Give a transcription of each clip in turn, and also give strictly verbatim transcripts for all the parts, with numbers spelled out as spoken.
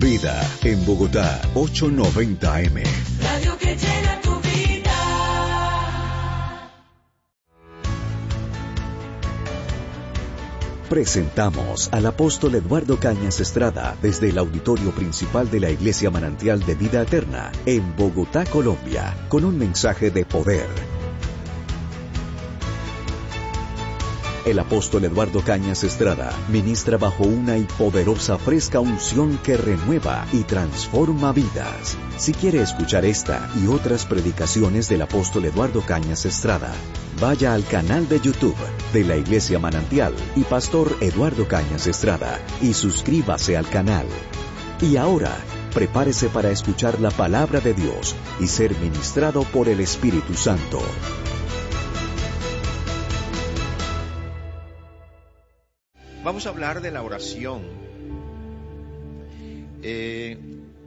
Vida en Bogotá, ochocientos noventa eme. Radio que llena tu vida. Presentamos al apóstol Eduardo Cañas Estrada desde el auditorio principal de la Iglesia Manantial de Vida Eterna en Bogotá, Colombia, con un mensaje de poder. El apóstol Eduardo Cañas Estrada ministra bajo una y poderosa fresca unción que renueva y transforma vidas. Si quiere escuchar esta y otras predicaciones del apóstol Eduardo Cañas Estrada, vaya al canal de YouTube de la Iglesia Manantial y Pastor Eduardo Cañas Estrada y suscríbase al canal. Y ahora, prepárese para escuchar la palabra de Dios y ser ministrado por el Espíritu Santo. Vamos a hablar de la oración. Eh,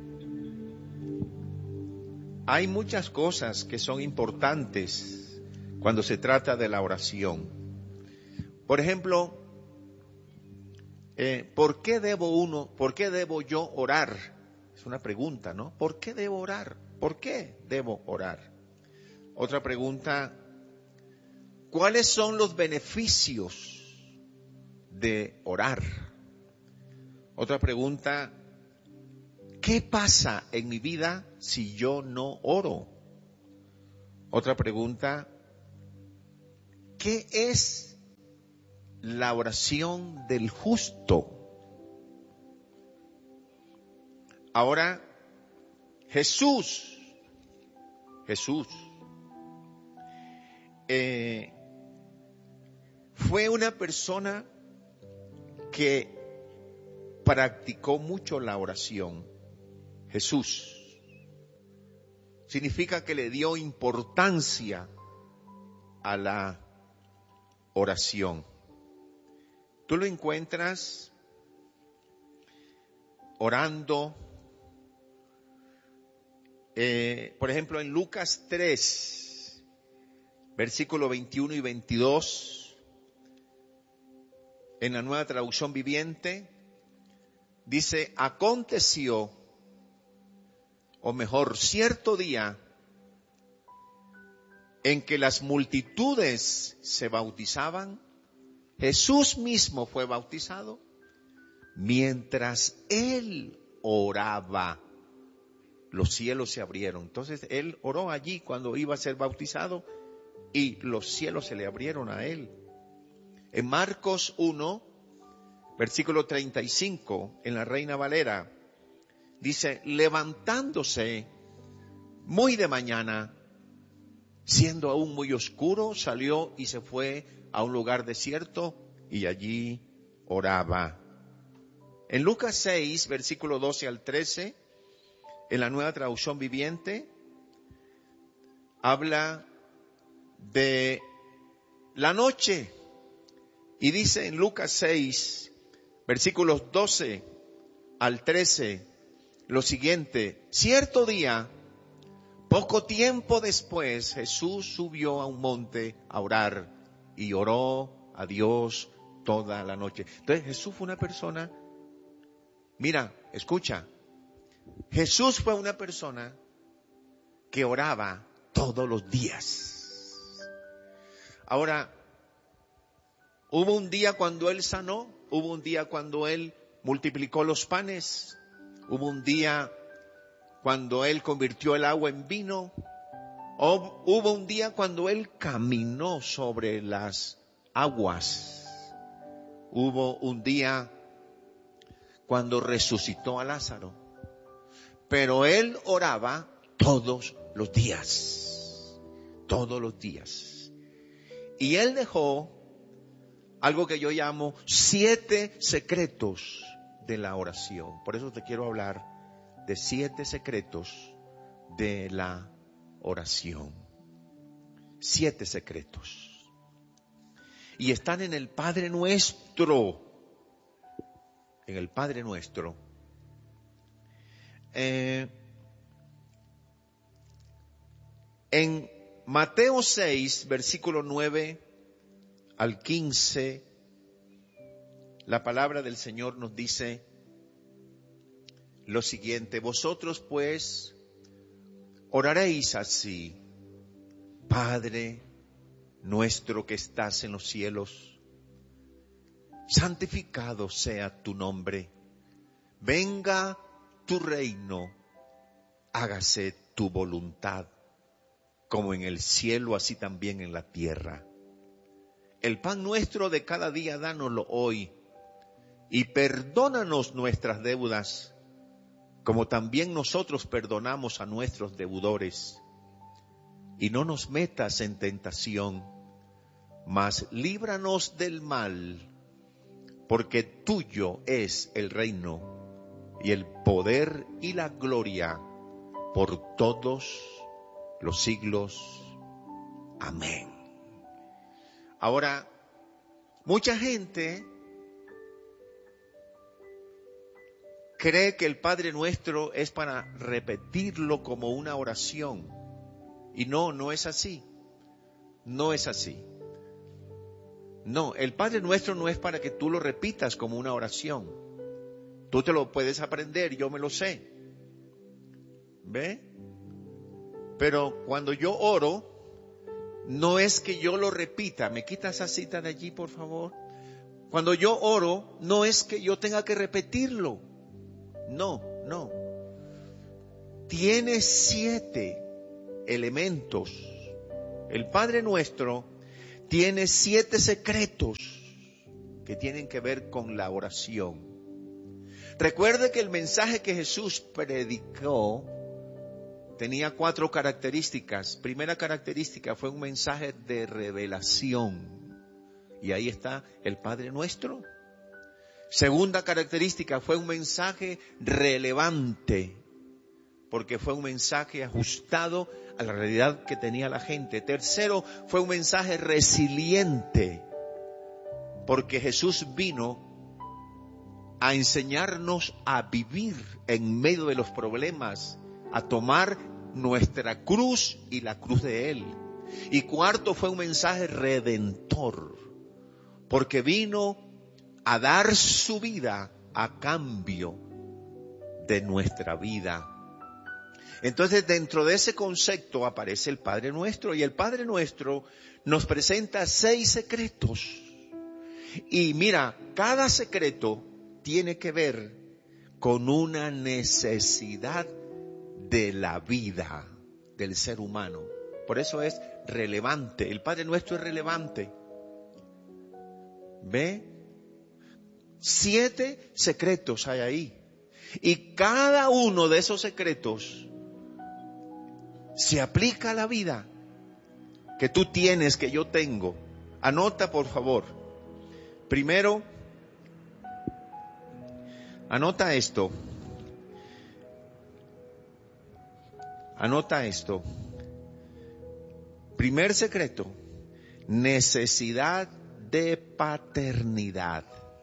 hay muchas cosas que son importantes cuando se trata de la oración. Por ejemplo, eh, ¿por qué debo uno, por qué debo yo orar? Es una pregunta, ¿no? ¿Por qué debo orar? ¿Por qué debo orar? Otra pregunta, ¿cuáles son los beneficios de orar? Otra pregunta, ¿qué pasa en mi vida si yo no oro? Otra pregunta, ¿qué es la oración del justo? Ahora, Jesús, Jesús, eh, fue una persona que practicó mucho la oración. Jesús significa que le dio importancia a la oración. Tú lo encuentras orando, eh, por ejemplo, en Lucas tres, versículo veintiuno y veintidós. En la Nueva Traducción Viviente, dice, aconteció, o mejor, cierto día, en que las multitudes se bautizaban, Jesús mismo fue bautizado, mientras Él oraba, los cielos se abrieron. Entonces, Él oró allí cuando iba a ser bautizado, y los cielos se le abrieron a Él. En Marcos uno, versículo treinta y cinco, en la Reina Valera, dice, levantándose muy de mañana, siendo aún muy oscuro, salió y se fue a un lugar desierto y allí oraba. En Lucas seis, versículo doce al trece, en la Nueva Traducción Viviente, habla de la noche. Y dice en Lucas seis, versículos doce al trece, lo siguiente, cierto día, poco tiempo después, Jesús subió a un monte a orar y oró a Dios toda la noche. Entonces Jesús fue una persona, mira, escucha, Jesús fue una persona que oraba todos los días. Ahora, hubo un día cuando Él sanó, hubo un día cuando Él multiplicó los panes, hubo un día cuando Él convirtió el agua en vino, hubo un día cuando Él caminó sobre las aguas, hubo un día cuando resucitó a Lázaro, pero Él oraba todos los días, todos los días. Y Él dejó algo que yo llamo siete secretos de la oración. Por eso te quiero hablar de siete secretos de la oración. Siete secretos. Y están en el Padre Nuestro. En el Padre Nuestro. Eh, en Mateo seis, versículo nueve al quince, la palabra del Señor nos dice lo siguiente: vosotros pues oraréis así: Padre nuestro que estás en los cielos, santificado sea tu nombre, venga tu reino, hágase tu voluntad, como en el cielo, así también en la tierra. El pan nuestro de cada día, dánoslo hoy, y perdónanos nuestras deudas, como también nosotros perdonamos a nuestros deudores. Y no nos metas en tentación, mas líbranos del mal, porque tuyo es el reino, y el poder y la gloria, por todos los siglos. Amén. Ahora, mucha gente cree que el Padre Nuestro es para repetirlo como una oración. Y no, no es así. No es así. No, el Padre Nuestro no es para que tú lo repitas como una oración. Tú te lo puedes aprender, yo me lo sé. ¿Ve? Pero cuando yo oro, no es que yo lo repita. ¿Me quita esa cita de allí, por favor? Cuando yo oro, no es que yo tenga que repetirlo. No, no. Tiene siete elementos. El Padre Nuestro tiene siete secretos que tienen que ver con la oración. Recuerde que el mensaje que Jesús predicó tenía cuatro características. Primera característica fue un mensaje de revelación. Y ahí está el Padre Nuestro. Segunda característica fue un mensaje relevante, porque fue un mensaje ajustado a la realidad que tenía la gente. Tercero, fue un mensaje resiliente, porque Jesús vino a enseñarnos a vivir en medio de los problemas, a tomar nuestra cruz y la cruz de Él. Y cuarto, fue un mensaje redentor, porque vino a dar su vida a cambio de nuestra vida. Entonces, dentro de ese concepto aparece el Padre Nuestro, y el Padre Nuestro nos presenta seis secretos. Y mira, cada secreto tiene que ver con una necesidad de la vida del ser humano. Por eso es relevante. El Padre Nuestro es relevante. ¿Ve? Siete secretos hay ahí. Y cada uno de esos secretos se aplica a la vida que tú tienes, que yo tengo. Anota, por favor. Primero, anota esto. Anota esto. Primer secreto: necesidad de paternidad.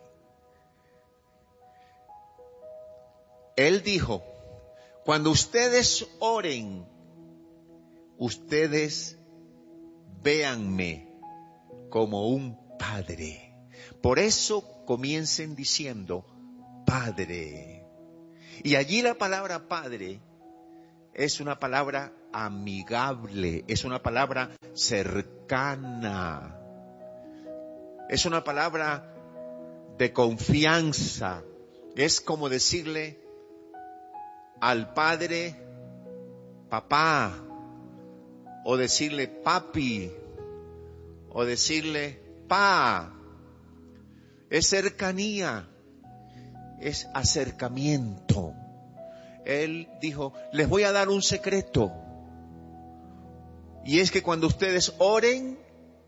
Él dijo: cuando ustedes oren, ustedes véanme como un padre. Por eso comiencen diciendo Padre. Y allí la palabra Padre es una palabra amigable, es una palabra cercana, es una palabra de confianza. Es como decirle al padre papá, o decirle papi, o decirle pa. Es cercanía, es acercamiento. Él dijo: les voy a dar un secreto, y es que cuando ustedes oren,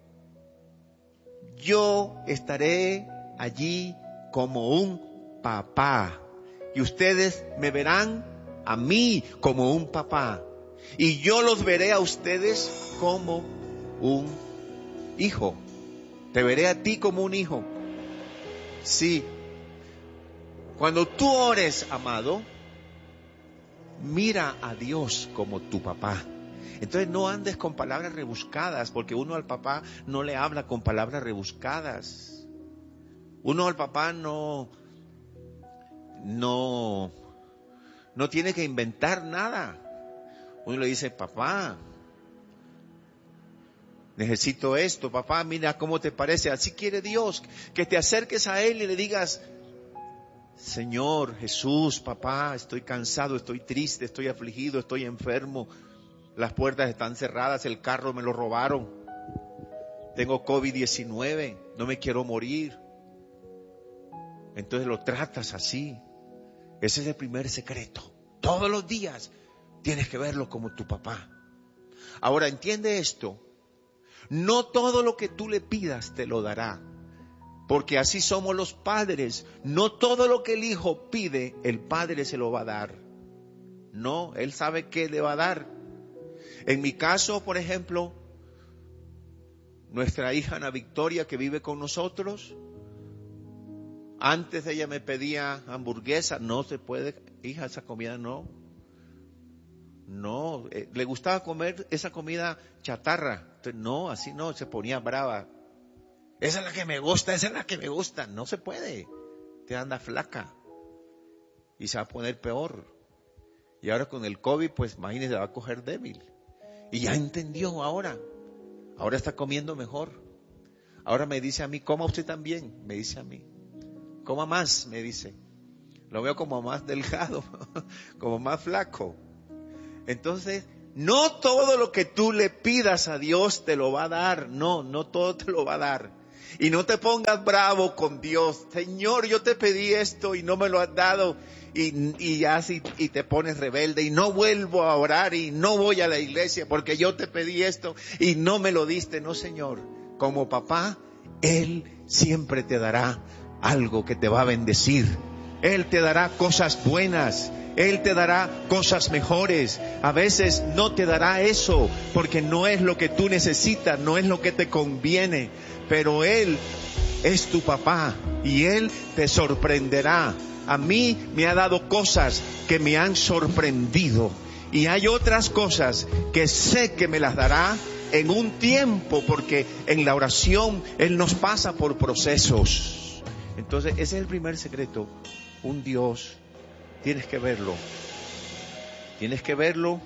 yo estaré allí como un papá, y ustedes me verán a mí como un papá, y yo los veré a ustedes como un hijo. Te veré a ti como un hijo. Sí. Cuando tú ores, amado, mira a Dios como tu papá. Entonces no andes con palabras rebuscadas, porque uno al papá no le habla con palabras rebuscadas. Uno al papá no, no, No tiene que inventar nada. Uno le dice, papá, necesito esto, papá, mira cómo te parece. Así quiere Dios, que te acerques a Él y le digas, Señor Jesús, papá, estoy cansado, estoy triste, estoy afligido, estoy enfermo. Las puertas están cerradas, el carro me lo robaron. Tengo COVID diecinueve, no me quiero morir. Entonces lo tratas así. Ese es el primer secreto. Todos los días tienes que verlo como tu papá. Ahora entiende esto. No todo lo que tú le pidas te lo dará. Porque así somos los padres. No todo lo que el hijo pide, el padre se lo va a dar. No, él sabe qué le va a dar. En mi caso, por ejemplo, nuestra hija Ana Victoria, que vive con nosotros, antes ella me pedía hamburguesa. No se puede, hija, esa comida no. No, eh, le gustaba comer esa comida chatarra. Entonces, no, así no, se ponía brava. Esa es la que me gusta, esa es la que me gusta. No se puede. Te anda flaca. Y se va a poner peor. Y ahora con el COVID, pues imagínese, va a coger débil. Y ya entendió ahora. Ahora está comiendo mejor. Ahora me dice a mí, coma usted también. Me dice a mí. Coma más, me dice. Lo veo como más delgado, como más flaco. Entonces, no todo lo que tú le pidas a Dios te lo va a dar. No, no todo te lo va a dar. Y no te pongas bravo con Dios. Señor, yo te pedí esto y no me lo has dado. Y, y así y te pones rebelde y no vuelvo a orar y no voy a la iglesia porque yo te pedí esto y no me lo diste. No, Señor. Como papá, Él siempre te dará algo que te va a bendecir. Él te dará cosas buenas. Él te dará cosas mejores. A veces no te dará eso porque no es lo que tú necesitas, no es lo que te conviene. Pero Él es tu papá y Él te sorprenderá. A mí me ha dado cosas que me han sorprendido. Y hay otras cosas que sé que me las dará en un tiempo, porque en la oración Él nos pasa por procesos. Entonces ese es el primer secreto. Un Dios, tienes que verlo. Tienes que verlo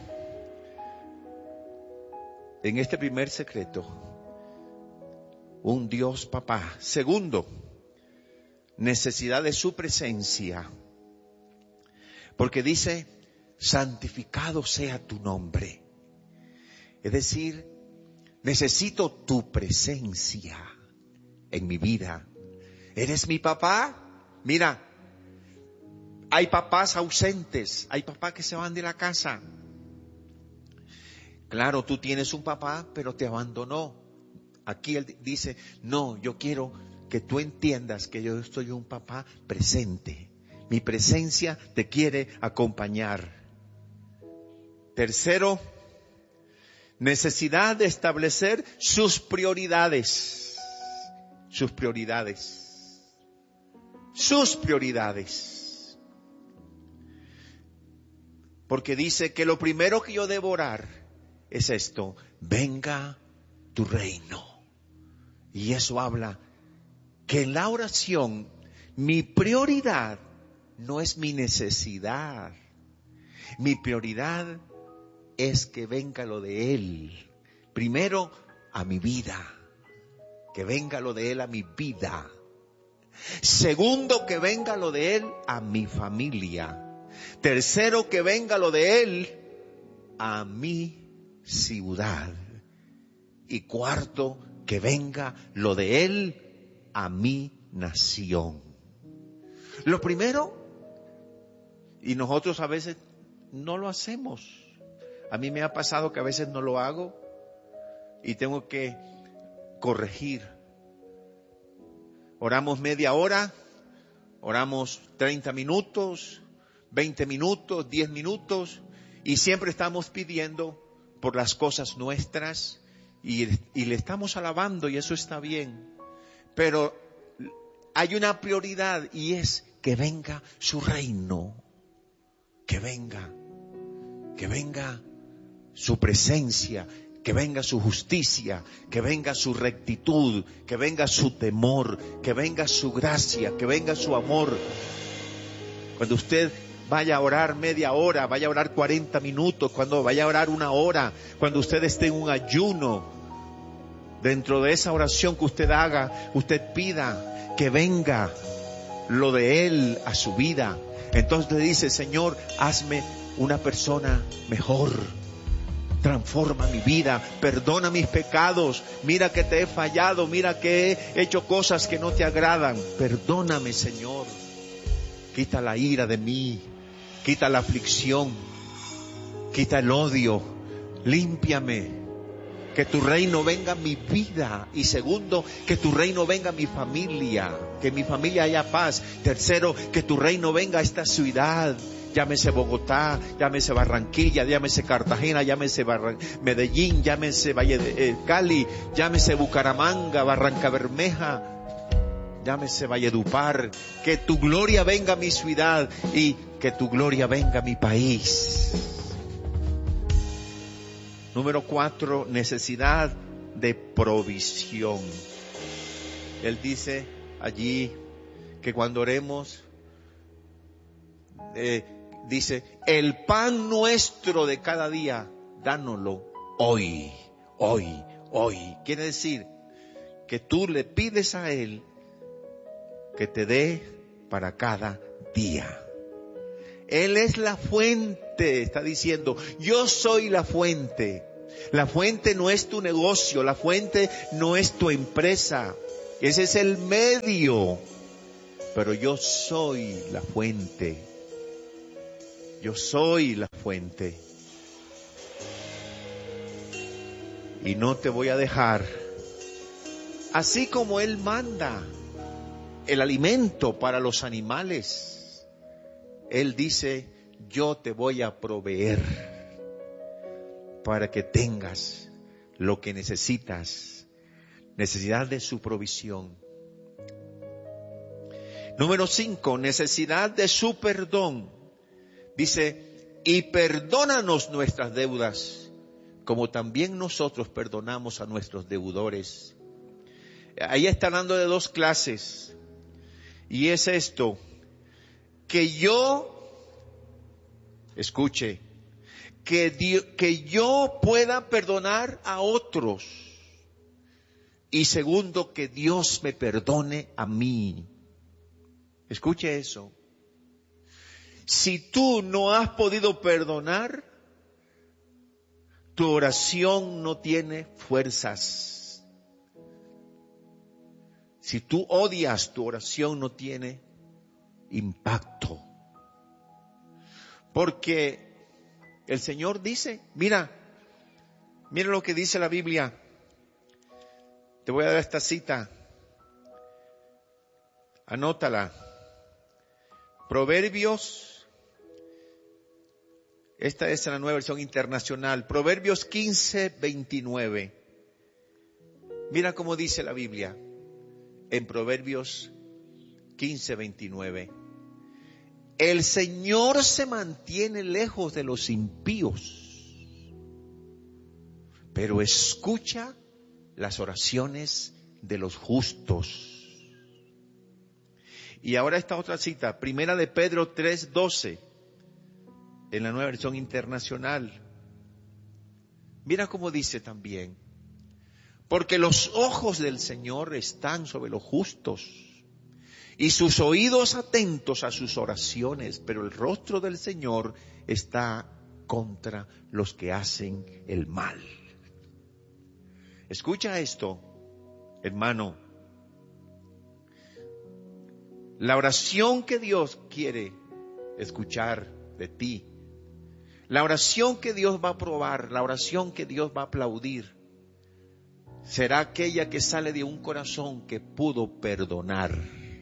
en este primer secreto. Un Dios papá. Segundo, necesidad de su presencia. Porque dice, santificado sea tu nombre. Es decir, necesito tu presencia en mi vida. ¿Eres mi papá? Mira, hay papás ausentes, hay papás que se van de la casa. Claro, tú tienes un papá, pero te abandonó. Aquí él dice, no, yo quiero que tú entiendas que yo soy un papá presente. Mi presencia te quiere acompañar. Tercero, necesidad de establecer sus prioridades. Sus prioridades. Sus prioridades. Porque dice que lo primero que yo debo orar es esto: venga tu reino. Y eso habla que en la oración mi prioridad no es mi necesidad. Mi prioridad es que venga lo de Él. Primero a mi vida. Que venga lo de Él a mi vida. Segundo, que venga lo de Él a mi familia. Tercero, que venga lo de Él a mi ciudad. Y cuarto, que venga lo de Él a mi nación. Lo primero, y nosotros a veces no lo hacemos. A mí me ha pasado que a veces no lo hago y tengo que corregir. Oramos media hora, oramos treinta minutos, veinte minutos, diez minutos, y siempre estamos pidiendo por las cosas nuestras y, y le estamos alabando, y eso está bien. Pero hay una prioridad y es que venga su reino, que venga, que venga su presencia, que venga su justicia, que venga su rectitud, que venga su temor, que venga su gracia, que venga su amor. Cuando usted vaya a orar media hora, vaya a orar cuarenta minutos, cuando vaya a orar una hora, cuando usted esté en un ayuno, dentro de esa oración que usted haga, usted pida que venga lo de Él a su vida. Entonces le dice: Señor, hazme una persona mejor. Transforma mi vida, perdona mis pecados, mira que te he fallado, mira que he hecho cosas que no te agradan. Perdóname, Señor. Quita la ira de mí, quita la aflicción, quita el odio, límpiame. Que tu reino venga a mi vida. Y segundo, que tu reino venga a mi familia, que en mi familia haya paz. Tercero, que tu reino venga a esta ciudad. Llámese Bogotá, llámese Barranquilla, llámese Cartagena, llámese Barran- Medellín, llámese Valle de eh, Cali, llámese Bucaramanga, Barranca Bermeja, llámese Valledupar. Que tu gloria venga a mi ciudad y que tu gloria venga a mi país. Número cuatro, necesidad de provisión. Él dice allí que cuando oremos, eh, dice: el pan nuestro de cada día, dánoslo hoy, hoy, hoy. Quiere decir que tú le pides a Él que te dé para cada día. Él es la fuente, está diciendo: yo soy la fuente. La fuente no es tu negocio, la fuente no es tu empresa. Ese es el medio. Pero yo soy la fuente. Yo soy la fuente. Y no te voy a dejar. Así como Él manda el alimento para los animales, Él dice: yo te voy a proveer para que tengas lo que necesitas. Necesidad de su provisión. Número cinco, necesidad de su perdón. Dice: y perdónanos nuestras deudas, como también nosotros perdonamos a nuestros deudores. Ahí está hablando de dos clases. Y es esto: que yo, escuche, que, Dios, que yo pueda perdonar a otros. Y segundo, que Dios me perdone a mí. Escuche eso. Si tú no has podido perdonar, tu oración no tiene fuerzas. Si tú odias, tu oración no tiene impacto. Porque el Señor dice, mira, mira lo que dice la Biblia. Te voy a dar esta cita. Anótala. Proverbios, esta es la nueva versión internacional. Proverbios quince, veintinueve. Mira cómo dice la Biblia en Proverbios quince, veintinueve. El Señor se mantiene lejos de los impíos, pero escucha las oraciones de los justos. Y ahora esta otra cita, Primera de Pedro tres, doce, en la nueva versión internacional. Mira cómo dice también: porque los ojos del Señor están sobre los justos y sus oídos atentos a sus oraciones, pero el rostro del Señor está contra los que hacen el mal. Escucha esto, hermano. La oración que Dios quiere escuchar de ti, la oración que Dios va a aprobar, la oración que Dios va a aplaudir, será aquella que sale de un corazón que pudo perdonar.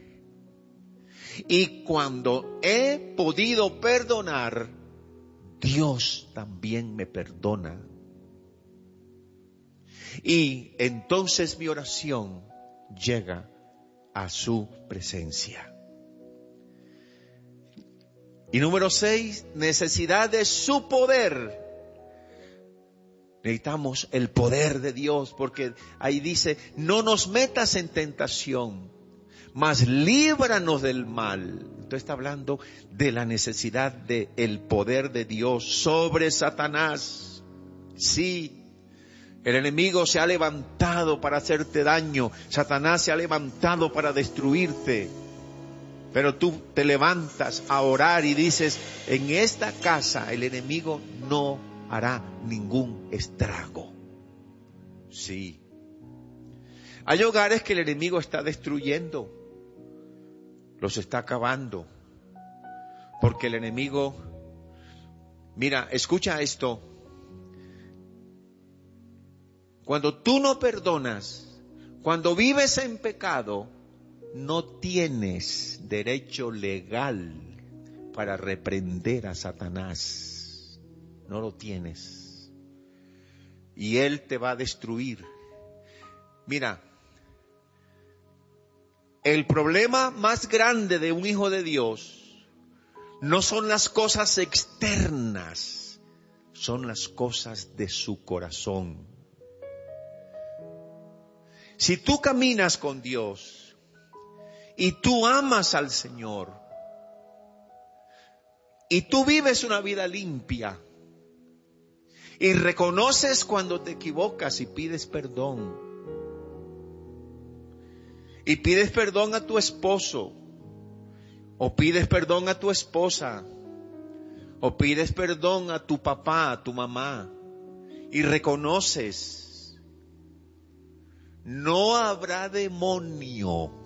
Y cuando he podido perdonar, Dios también me perdona. Y entonces mi oración llega a su presencia. Y número seis, necesidad de su poder. Necesitamos el poder de Dios, porque ahí dice: no nos metas en tentación, mas líbranos del mal. Usted está hablando de la necesidad del poder de Dios sobre Satanás. Sí, el enemigo se ha levantado para hacerte daño. Satanás se ha levantado para destruirte. Pero tú te levantas a orar y dices, en esta casa el enemigo no hará ningún estrago. Sí. Hay hogares que el enemigo está destruyendo. Los está acabando. Porque el enemigo, mira, escucha esto. Cuando tú no perdonas, cuando vives en pecado, no tienes derecho legal para reprender a Satanás. No lo tienes. Y él te va a destruir. Mira, el problema más grande de un hijo de Dios no son las cosas externas, son las cosas de su corazón. Si tú caminas con Dios y tú amas al Señor y tú vives una vida limpia y reconoces cuando te equivocas y pides perdón, y pides perdón a tu esposo, o pides perdón a tu esposa, o pides perdón a tu papá, a tu mamá, y reconoces, no habrá demonio